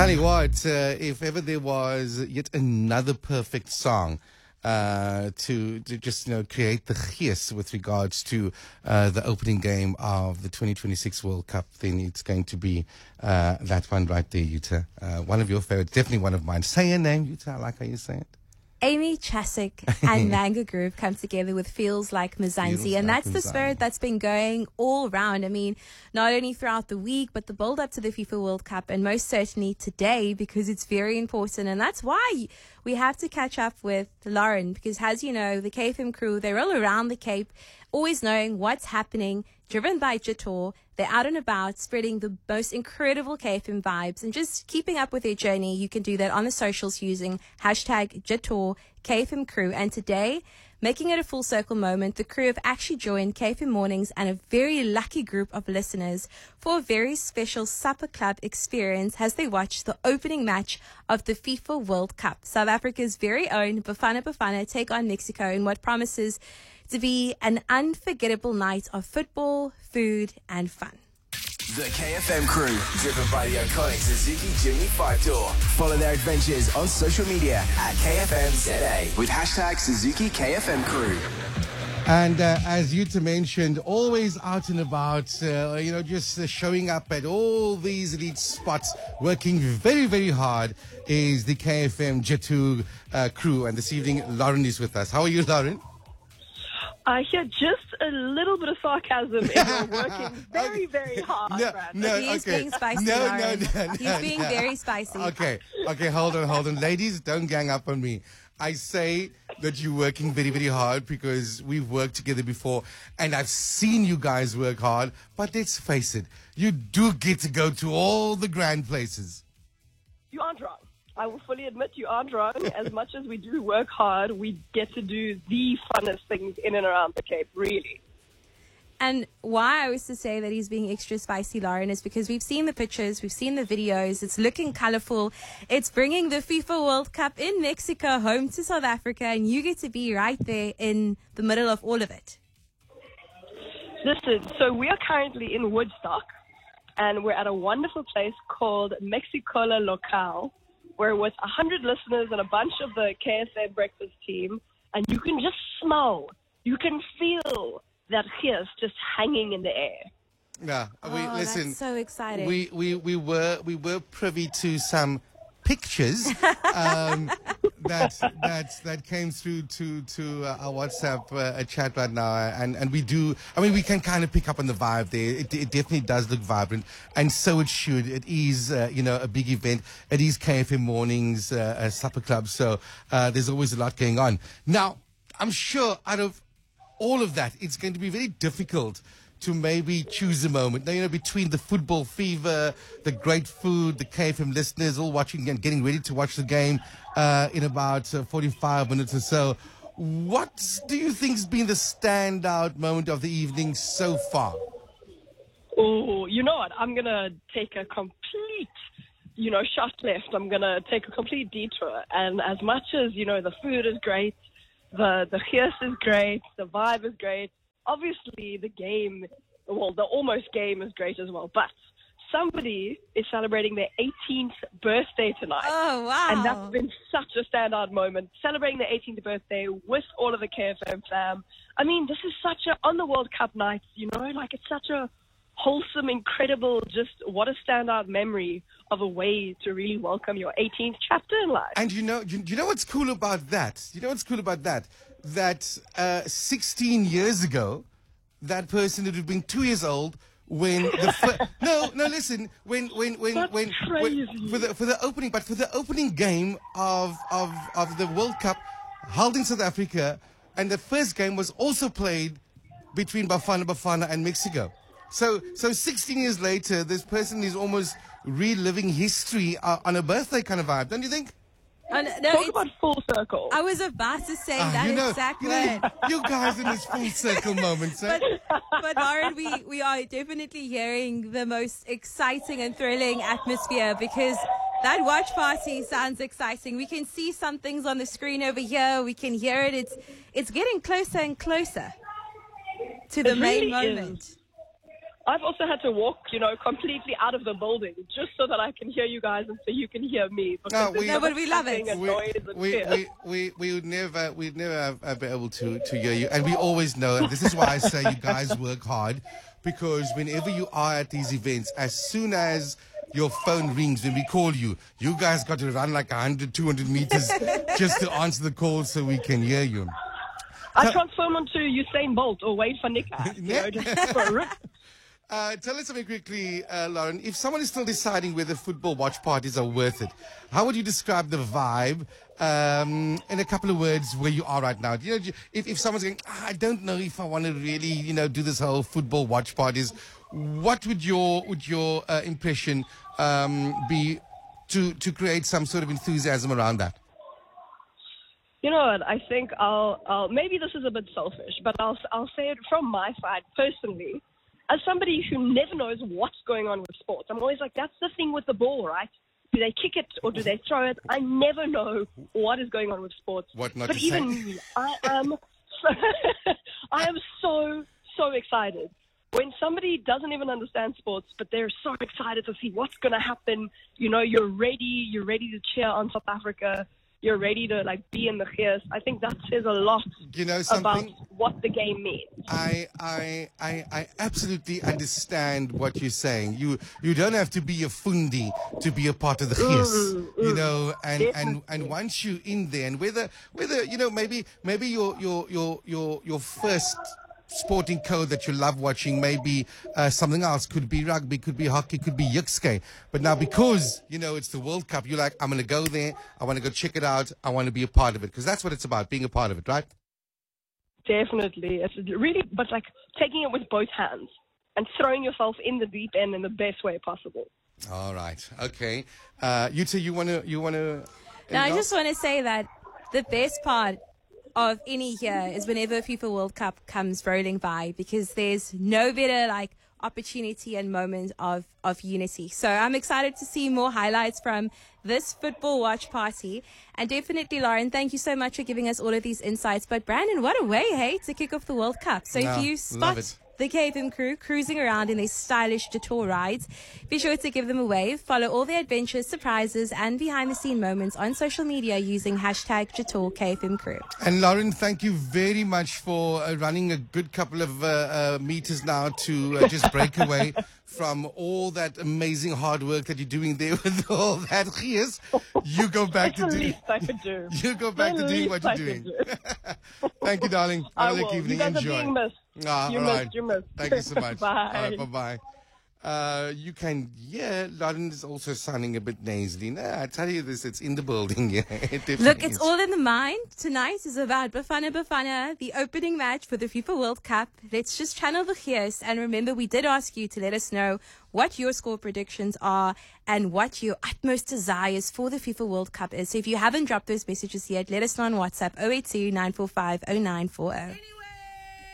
Tell you what, if ever there was yet another perfect song to just create the gees with regards to the opening game of the 2026 World Cup, then it's going to be that one right there, Yuta. One of your favorites, definitely one of mine. Say your name, Yuta. I like how you say it. Amy Chasik and Manga Group come together with Feels Like Mzansi, and that's the spirit that's been going all around. I mean, not only throughout the week, but the build-up to the FIFA World Cup, and most certainly today, because it's very important, and that's why we have to catch up with Lauren, because as you know, the KFM crew, they're all around the Cape, always knowing what's happening, driven by Jator. They're out and about, spreading the most incredible KFM vibes and just keeping up with their journey. You can do that on the socials using hashtag Jator KFM crew. And today, making it a full circle moment, the crew have actually joined KFM Mornings and a very lucky group of listeners for a very special supper club experience as they watch the opening match of the FIFA World Cup. South Africa's very own Bafana Bafana take on Mexico in what promises to be an unforgettable night of football, food, and fun. The KFM crew, driven by the iconic Suzuki Jimny 5-door. Follow their adventures on social media at KFMZA with hashtag Suzuki KFM crew. And as Yuta mentioned, always out and about, just showing up at all these elite spots, working very, very hard, is the KFM Jator crew. And this evening, Lauren is with us. How are you, Lauren? I hear just a little bit of sarcasm in your working very, very hard, Brad. He's being spicy, Lauren. He's being very spicy. Okay, hold on. Ladies, don't gang up on me. I say that you're working very, very hard because we've worked together before and I've seen you guys work hard, but let's face it, you do get to go to all the grand places. You aren't wrong. I will fully admit you aren't wrong. As much as we do work hard, we get to do the funnest things in and around the Cape, really. And why I was to say that he's being extra spicy, Lauren, is because we've seen the pictures, we've seen the videos, it's looking colorful. It's bringing the FIFA World Cup in Mexico home to South Africa, and you get to be right there in the middle of all of it. Listen, so we are currently in Woodstock, and we're at a wonderful place called Mexicola Local. We're with 100 listeners and a bunch of the KSA breakfast team, and you can just smell, you can feel that hiss just hanging in the air. Yeah, listen. That's so exciting. We were privy to some pictures that came through to our WhatsApp chat right now, and we do. I mean, we can kind of pick up on the vibe there. It definitely does look vibrant, and so it should. It is a big event. It is KFM Mornings Supper Club, so there's always a lot going on. Now, I'm sure out of all of that, it's going to be very difficult to maybe choose a moment. Now, between the football fever, the great food, the KFM listeners all watching and getting ready to watch the game in about 45 minutes or so. What do you think has been the standout moment of the evening so far? Oh, you know what? I'm going to take a complete, shot left. I'm going to take a complete detour. And as much as, the food is great, the hiss is great, the vibe is great, obviously, the almost game is great as well. But somebody is celebrating their 18th birthday tonight. Oh, wow. And that's been such a standout moment. Celebrating their 18th birthday with all of the KFM fam. I mean, this is such on the World Cup night, it's such a wholesome, incredible, just what a standout memory of a way to really welcome your 18th chapter in life. And you know what's cool about that? That 16 years ago, that person would have been 2 years old when the for the opening game of the World Cup held in South Africa, and the first game was also played between Bafana Bafana and Mexico. So 16 years later, this person is almost reliving history on a birthday kind of vibe, don't you think? Talk about full circle. I was about to say that exact word. You guys in this full circle moment, sir. But Lauren, we are definitely hearing the most exciting and thrilling atmosphere, because that watch party sounds exciting. We can see some things on the screen over here. We can hear it. It's getting closer and closer to the main moment. I've also had to walk, completely out of the building just so that I can hear you guys and so you can hear me. But we love it. We would never be able to hear you, and we always know. And this is why I say you guys work hard, because whenever you are at these events, as soon as your phone rings when we call you, you guys got to run like 100, 200 meters just to answer the call so we can hear you. I transform onto Usain Bolt or Wade van Niekerk, just for a rip. Tell us something quickly, Lauren. If someone is still deciding whether football watch parties are worth it, how would you describe the vibe in a couple of words where you are right now? If someone's going, I don't know if I want to really, do this whole football watch parties, what would your impression be to create some sort of enthusiasm around that? You know what? I think I'll maybe this is a bit selfish, but I'll say it from my side personally. As somebody who never knows what's going on with sports, I'm always like, that's the thing with the ball, right? Do they kick it or do they throw it? I never know what is going on with sports. What not but to even say? Me, I am so excited. When somebody doesn't even understand sports, but they're so excited to see what's going to happen, you're ready to cheer on South Africa. You're ready to be in the gears. I think that says a lot about what the game means. I absolutely understand what you're saying. You don't have to be a fundi to be a part of the gears, and once you're in there, and whether maybe your first sporting code that you love watching, maybe something else, could be rugby, could be hockey, could be yukske. But now because, it's the World Cup, you're like, I'm going to go there, I want to go check it out, I want to be a part of it. Because that's what it's about, being a part of it, right? Definitely. It's really, but taking it with both hands and throwing yourself in the deep end in the best way possible. All right. Okay. Yuta, you want to... No, I just want to say that the best part of any year is whenever FIFA World Cup comes rolling by, because there's no better opportunity and moment of unity. So I'm excited to see more highlights from this football watch party. And definitely, Lauren, thank you so much for giving us all of these insights. But Brandon, what a way, to kick off the World Cup. So if you spot the KFM crew cruising around in their stylish Jetour rides, be sure to give them a wave. Follow all their adventures, surprises, and behind-the-scene moments on social media using hashtag Jetour KFM crew. And Lauren, thank you very much for running a good couple of meters now to just break away from all that amazing hard work that you're doing there with all that gears. You go back to doing. You go back to doing what you're doing. Thank you, darling. Have a good evening. You guys Enjoy. Are being missed. You missed. Thank you so much. Bye. Bye-bye. You can, Lauren is also sounding a bit nasally. No, I tell you this, it's in the building. Yeah, Look, it's all in the mind. Tonight is about Bafana, the opening match for the FIFA World Cup. Let's just channel the gears. And remember, we did ask you to let us know what your score predictions are and what your utmost desires for the FIFA World Cup is. So if you haven't dropped those messages yet, let us know on WhatsApp 082 945 0940.